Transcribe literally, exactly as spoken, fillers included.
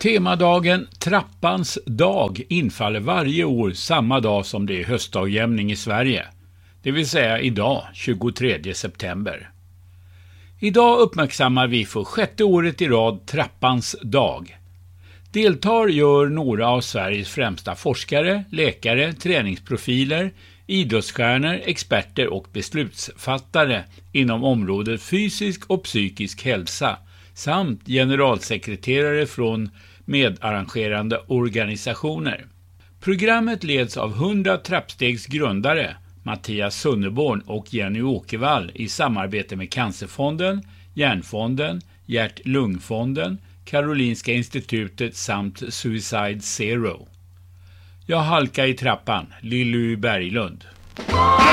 Temadagen Trappans dag infaller varje år samma dag som det är höstdagjämning i Sverige, det vill säga idag, tjugotredje september. Idag uppmärksammar vi för sjätte året i rad Trappans dag. Deltar gör några av Sveriges främsta forskare, läkare, träningsprofiler, idrottsstjärnor, experter och beslutsfattare inom området fysisk och psykisk hälsa samt generalsekreterare från medarrangerande organisationer. Programmet leds av hundra trappstegs grundare, Mattias Sunneborn och Jenny Åkervall i samarbete med Cancerfonden, Hjärnfonden, Hjärt-Lungfonden, Karolinska institutet samt Suicide Zero. Jag halkar i trappan, Lilly Berglund.